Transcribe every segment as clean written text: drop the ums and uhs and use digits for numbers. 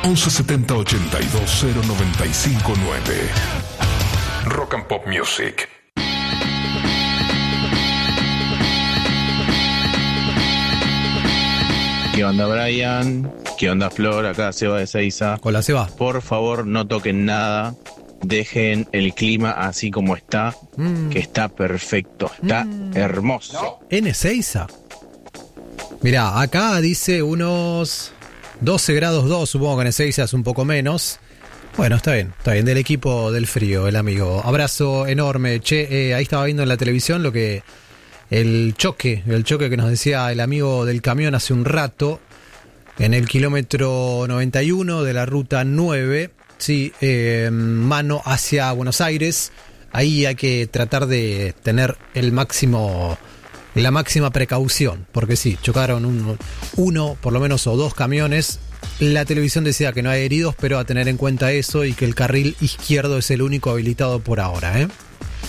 1170 82 0959. Rock and Pop Music. ¿Qué onda, Brian? ¿Qué onda, Flor? Acá Seba de Seiza. Hola, Seba. Por favor, no toquen nada. Dejen el clima así como está, que está perfecto, está hermoso. ¿En Ezeiza? Mirá, acá dice unos 12 grados 2, supongo que en Ezeiza es un poco menos. Bueno, está bien, del equipo del frío, el amigo. Abrazo enorme. Che, ahí estaba viendo en la televisión el choque que nos decía el amigo del camión hace un rato, en el kilómetro 91 de la ruta 9, sí, mano hacia Buenos Aires. Ahí hay que tratar de tener la máxima precaución, porque sí, chocaron uno por lo menos o dos camiones. La televisión decía que no hay heridos, pero a tener en cuenta eso y que el carril izquierdo es el único habilitado por ahora, ¿eh?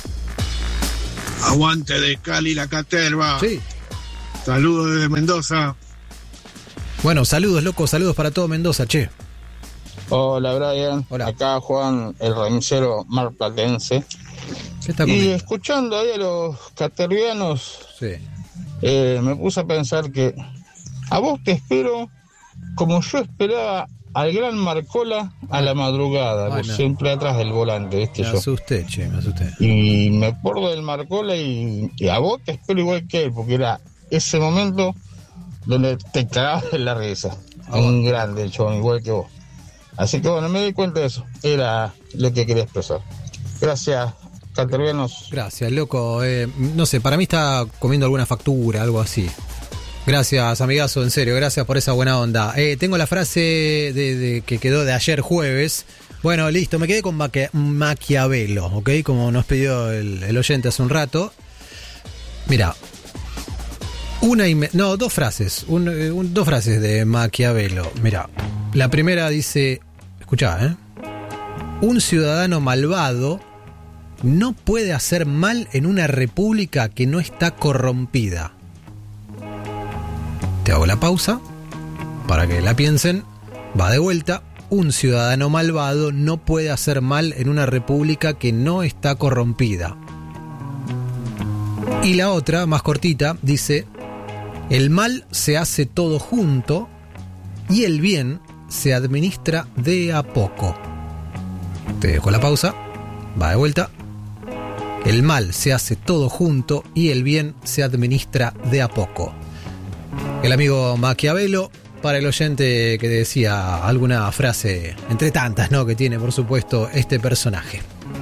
Aguante de Cali la Caterva. Sí. Saludos desde Mendoza. Bueno, saludos, loco, saludos para todo Mendoza, che. Hola, Brian. Hola. Acá Juan, el remisero marplatense. ¿Qué está Y comiendo? escuchando ahí a los catervianos, Sí. me puse a pensar que a vos te espero como yo esperaba al gran Marcola a la madrugada, vos no. siempre atrás del volante, ¿viste? Me Yo. asusté, che, me asusté. Y me acuerdo del Marcola y a vos te espero igual que él, porque era ese momento donde te cagabas de la risa. Un grande el chabón, igual que vos. Así que bueno, me di cuenta de eso. Era lo que quería expresar. Gracias, catervianos. Gracias, loco. No sé, para mí está comiendo alguna factura, algo así. Gracias, amigazo, en serio, gracias por esa buena onda. Tengo la frase de que quedó de ayer jueves. Bueno, listo, me quedé con Maquiavelo, ¿ok? Como nos pidió el oyente hace un rato. Mira, dos frases. Dos frases de Maquiavelo. Mira, la primera dice, escuchá, un ciudadano malvado no puede hacer mal en una república que no está corrompida. Te hago la pausa para que la piensen. Va de vuelta. Un ciudadano malvado no puede hacer mal en una república que no está corrompida. Y la otra, más cortita, dice: el mal se hace todo junto y el bien se administra de a poco. Te dejo la pausa. Va de vuelta. El mal se hace todo junto y el bien se administra de a poco. El amigo Maquiavelo, para el oyente que decía alguna frase, entre tantas, ¿no?, que tiene, por supuesto, este personaje.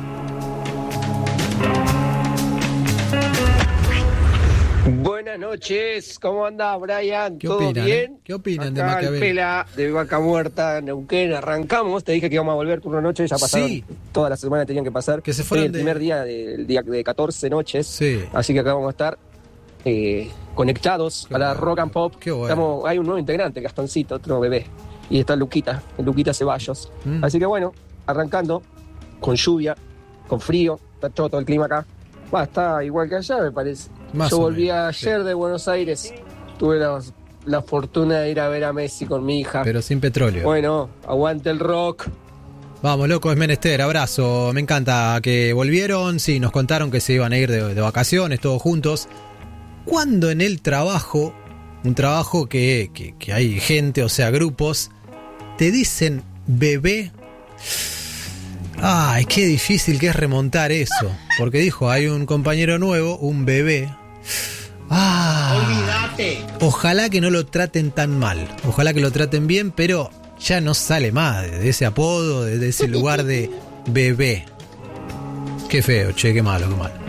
Buenas noches, ¿cómo anda, Brian? ¿Qué ¿Todo opinan, bien? ¿Qué opinan de Acá Maquiavelo? el Pela de Vaca Muerta, Neuquén, arrancamos. Te dije que íbamos a volver turno noche, ya pasaron. Sí. Toda la semana tenían que pasar. Que se Hoy fueron el primer día de 14 noches. Sí. Así que acá vamos a estar conectados Qué a la bueno. Rock and Pop. Qué bueno. Hay un nuevo integrante, Gastoncito, otro bebé. Y está Luquita Ceballos. Mm. Así que bueno, arrancando con lluvia, con frío, está choto el clima acá. Está igual que allá, me parece. Más Yo o volví menos, ayer de Buenos Aires. Tuve la fortuna de ir a ver a Messi con mi hija. Pero sin petróleo. Bueno, aguante el rock. Vamos, loco, es menester, abrazo. Me encanta que volvieron. Sí, nos contaron que se iban a ir de vacaciones todos juntos. Cuando en el trabajo, un trabajo que hay gente, o sea, grupos, te dicen bebé. Ay, qué difícil que es remontar eso. Porque dijo, hay un compañero nuevo, un bebé. Olvídate. Ojalá que no lo traten tan mal. Ojalá que lo traten bien, pero ya no sale más de ese apodo, de ese lugar de bebé. Qué feo, che, qué malo, qué malo.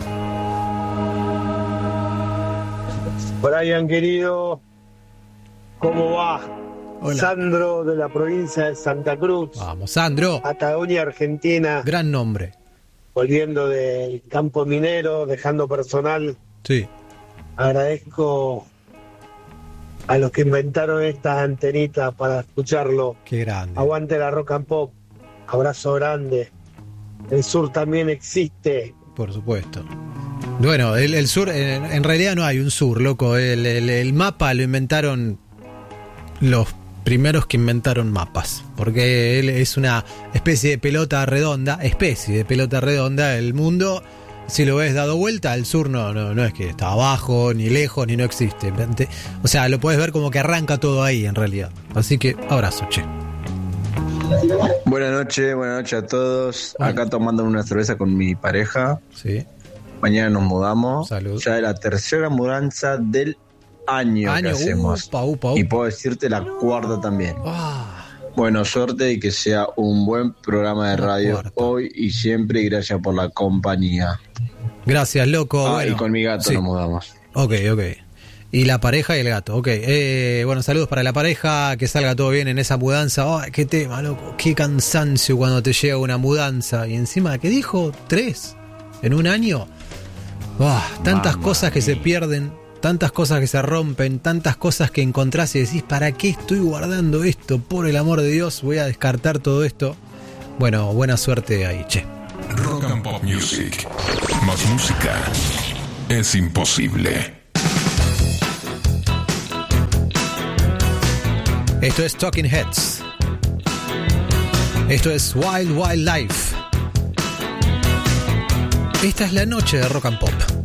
Brian, querido, ¿cómo va? Hola. Sandro, de la provincia de Santa Cruz, Vamos, Sandro. Patagonia, Argentina, Gran nombre. volviendo del campo minero, dejando personal. Sí. Agradezco a los que inventaron estas antenitas para escucharlo. Qué grande. Aguante la Rock and Pop, abrazo grande. El sur también existe. Por supuesto. Bueno, el sur, en realidad no hay un sur, loco. El mapa lo inventaron los primeros que inventaron mapas, porque él es una especie de pelota redonda, el mundo, si lo ves dado vuelta, el sur no es que está abajo, ni lejos, ni no existe, o sea, lo puedes ver como que arranca todo ahí en realidad, así que abrazo, che. Buenas noches a todos. Acá tomando una cerveza con mi pareja. Sí. Mañana nos mudamos. Salud. Ya es la tercera mudanza del año que hacemos. Upa. Y puedo decirte la cuarta también. Bueno, suerte y que sea un buen programa de radio hoy y siempre. Y gracias por la compañía. Gracias, loco. Bueno, y con mi gato nos mudamos. Ok. Y la pareja y el gato, ok. Bueno, saludos para la pareja, que salga todo bien en esa mudanza. ¡Ay, qué tema, loco! ¡Qué cansancio cuando te llega una mudanza! Y encima, ¿qué dijo? 3 en un año. Tantas cosas que se pierden, tantas cosas que se rompen, tantas cosas que encontrás y decís, ¿para qué estoy guardando esto? Por el amor de Dios, voy a descartar todo esto. Bueno, buena suerte ahí, che. Rock and Pop Music. Más música es imposible. Esto es Talking Heads. Esto es Wild Wild Life. Esta es la noche de Rock and Pop.